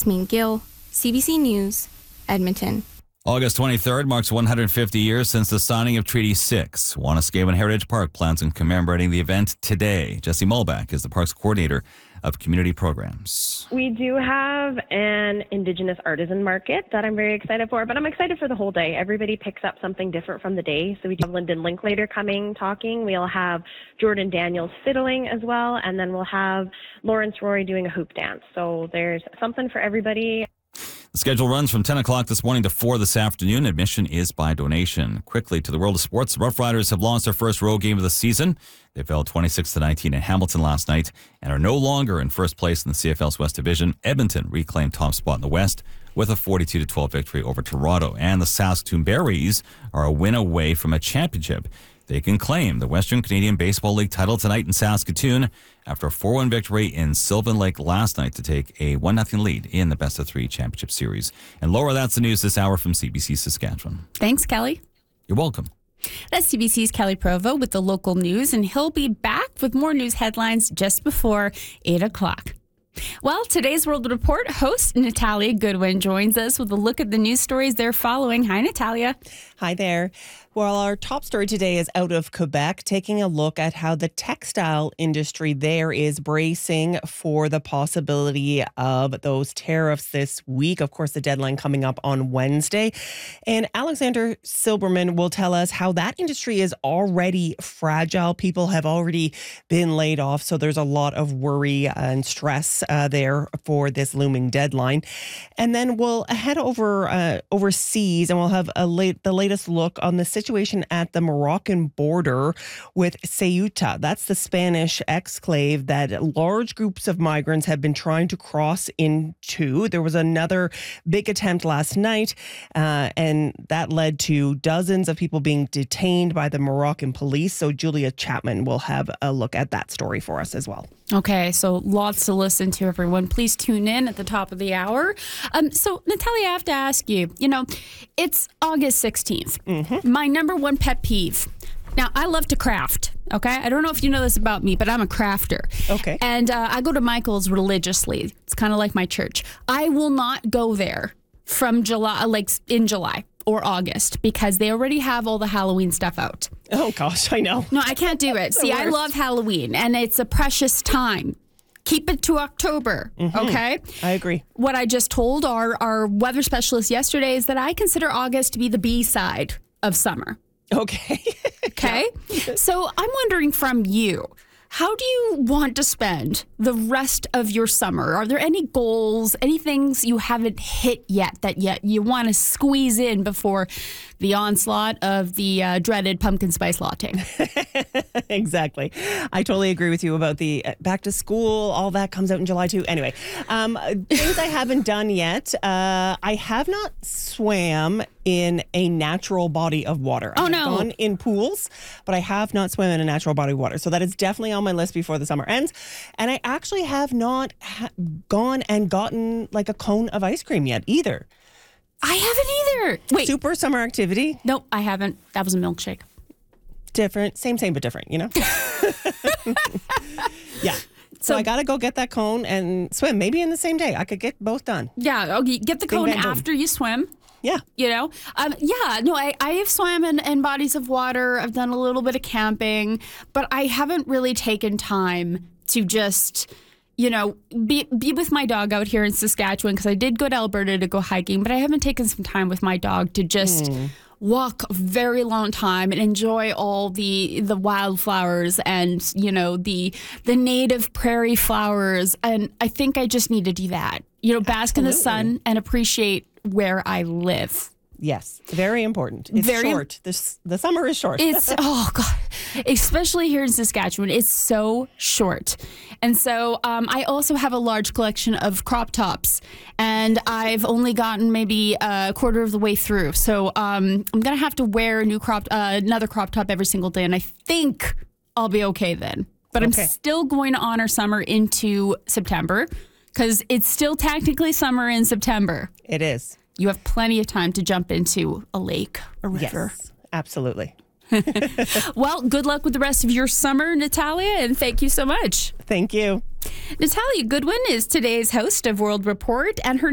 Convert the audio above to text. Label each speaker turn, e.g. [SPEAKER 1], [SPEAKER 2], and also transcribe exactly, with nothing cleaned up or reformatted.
[SPEAKER 1] Yasmin Gill, C B C News, Edmonton.
[SPEAKER 2] August twenty-third marks one hundred fifty years since the signing of Treaty six. Wanuskewin Heritage Park plans on commemorating the event today. Jessie Mulback is the park's coordinator of community programs.
[SPEAKER 3] We do have an Indigenous artisan market that I'm very excited for, but I'm excited for the whole day. Everybody picks up something different from the day. So we have Lyndon Linklater coming, talking. We'll have Jordan Daniels fiddling as well, and then we'll have Lawrence Roy doing a hoop dance. So there's something for everybody.
[SPEAKER 2] The schedule runs from ten o'clock this morning to four this afternoon. Admission is by donation. Quickly to the world of sports, the Rough Riders have lost their first road game of the season. They fell twenty-six to nineteen in Hamilton last night and are no longer in first place in the C F L's West Division. Edmonton reclaimed top spot in the West with a forty-two to twelve victory over Toronto. And the Saskatoon Berries are a win away from a championship. They can claim the Western Canadian Baseball League title tonight in Saskatoon after a four one victory in Sylvan Lake last night to take a one nothing lead in the best of three championship series. And Laura, that's the news this hour from C B C Saskatchewan.
[SPEAKER 1] Thanks, Kelly.
[SPEAKER 2] You're welcome.
[SPEAKER 1] That's C B C's Kelly Provo with the local news, and he'll be back with more news headlines just before eight o'clock. Well, today's World Report host Natalia Goodwin joins us with a look at the news stories they're following. Hi, Natalia.
[SPEAKER 4] Hi there. Well, our top story today is out of Quebec, taking a look at how the textile industry there is bracing for the possibility of those tariffs this week. Of course, the deadline coming up on Wednesday. And Alexander Silberman will tell us how that industry is already fragile. People have already been laid off, so there's a lot of worry and stress uh, there for this looming deadline. And then we'll head over uh, overseas, and we'll have a late, the latest look on the situation situation at the Moroccan border with Ceuta. That's the Spanish exclave that large groups of migrants have been trying to cross into. There was another big attempt last night, uh, and that led to dozens of people being detained by the Moroccan police. So Julia Chapman will have a look at that story for us as well.
[SPEAKER 1] Okay, so lots to listen to, everyone. Please tune in at the top of the hour. Um, so, Natalia, I have to ask you, you know, it's August sixteenth. Mm-hmm. My number one pet peeve. Now, I love to craft, okay? I don't know if you know this about me, but I'm a crafter.
[SPEAKER 4] Okay.
[SPEAKER 1] And uh, I go to Michael's religiously. It's kind of like my church. I will not go there from July, like in July or August, because they already have all the Halloween stuff out.
[SPEAKER 4] Oh, gosh, I know.
[SPEAKER 1] No, I can't do it. See, I love Halloween, and it's a precious time. Keep it to October, mm-hmm. okay?
[SPEAKER 4] I agree.
[SPEAKER 1] What I just told our, our weather specialist yesterday is that I consider August to be the B side of summer.
[SPEAKER 4] Okay.
[SPEAKER 1] Okay? So I'm wondering from you, how do you want to spend the rest of your summer? Are there any goals, any things you haven't hit yet that yet you want to squeeze in before the onslaught of the uh, dreaded pumpkin spice latte?
[SPEAKER 4] Exactly. I totally agree with you about the uh, back to school. All that comes out in July too. Anyway, um, things I haven't done yet. Uh, I have not swam in a natural body of water.
[SPEAKER 1] Oh,
[SPEAKER 4] I've
[SPEAKER 1] no.
[SPEAKER 4] gone in pools, but I have not swam in a natural body of water. So that is definitely on my list before the summer ends. And I actually have not ha- gone and gotten like a cone of ice cream yet either.
[SPEAKER 1] I haven't either. Wait.
[SPEAKER 4] Super summer activity.
[SPEAKER 1] Nope, I haven't. That was a milkshake.
[SPEAKER 4] Different. Same, same, but different, you know? Yeah. So, so I got to go get that cone and swim. Maybe in the same day. I could get both done.
[SPEAKER 1] Yeah. Okay, get the
[SPEAKER 4] Bing,
[SPEAKER 1] cone
[SPEAKER 4] bang, boom.
[SPEAKER 1] after you swim.
[SPEAKER 4] Yeah.
[SPEAKER 1] You know? Um, yeah. No, I, I have swam in, in bodies of water. I've done a little bit of camping, but I haven't really taken time to just, you know, be be with my dog out here in Saskatchewan, because I did go to Alberta to go hiking, but I haven't taken some time with my dog to just mm. walk a very long time and enjoy all the the wildflowers and, you know, the the native prairie flowers. And I think I just need to do that. You know, bask Absolutely. in the sun and appreciate where I live.
[SPEAKER 4] Yes, very important. It's
[SPEAKER 1] very,
[SPEAKER 4] short. This the summer is short.
[SPEAKER 1] It's oh god, especially here in Saskatchewan, it's so short. And so um, I also have a large collection of crop tops, and I've only gotten maybe a quarter of the way through. So um, I'm gonna have to wear a new crop, uh, another crop top every single day, and I think I'll be okay then. But okay. I'm still going to honor summer into September, because it's still technically summer in September.
[SPEAKER 4] It is.
[SPEAKER 1] You have plenty of time to jump into a lake, a river.
[SPEAKER 4] Yes, absolutely.
[SPEAKER 1] Well, good luck with the rest of your summer, Natalia, and thank you so much.
[SPEAKER 4] Thank you.
[SPEAKER 1] Natalia Goodwin is today's host of World Report, and her